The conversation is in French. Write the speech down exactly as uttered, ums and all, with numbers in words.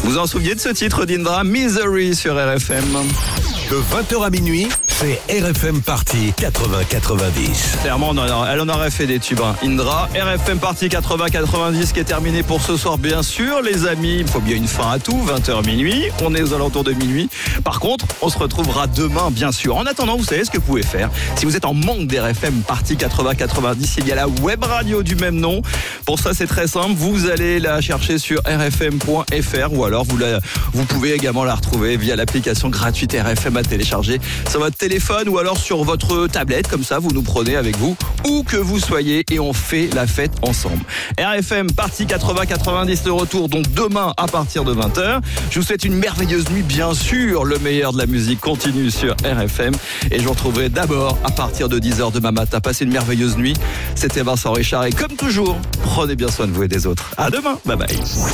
Vous vous en souvenez de ce titre d'Indra, Misery sur R F M? De vingt heures à minuit, c'est R F M Party quatre-vingts quatre-vingt-dix. Clairement, elle en aurait fait des tubes. Hein. Indra, R F M Party quatre-vingts quatre-vingt-dix qui est terminé pour ce soir, bien sûr, les amis. Il faut bien une fin à tout, vingt heures minuit. On est aux alentours de minuit. Par contre, on se retrouvera demain, bien sûr. En attendant, vous savez ce que vous pouvez faire. Si vous êtes en manque d'R F M Party quatre-vingts quatre-vingt-dix, il y a la web radio du même nom. Pour ça, c'est très simple. Vous allez la chercher sur r f m point f r ou alors vous, la, vous pouvez également la retrouver via l'application gratuite R F M à télécharger sur votre téléphone ou alors sur votre tablette. Comme ça, vous nous prenez avec vous où que vous soyez et on fait la fête ensemble. R F M Party quatre-vingts quatre-vingt-dix, le retour donc demain à partir de vingt heures. Je vous souhaite une merveilleuse nuit, bien sûr. Le meilleur de la musique continue sur R F M et je vous retrouverai d'abord à partir de dix heures demain matin. Passez une merveilleuse nuit. C'était Vincent Richard et comme toujours, prenez bien soin de vous et des autres. À demain. Bye bye.